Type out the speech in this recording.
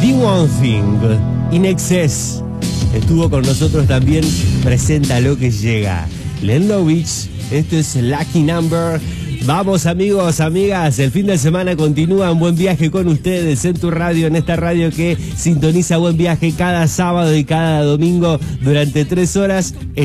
The One Thing, In Excess. Estuvo con nosotros también, presenta lo que llega. Len Lovitch, esto es Lucky Number. Vamos amigos, amigas, el fin de semana continúa. Un buen viaje con ustedes en tu radio, en esta radio que sintoniza Buen Viaje cada sábado y cada domingo durante 3 horas.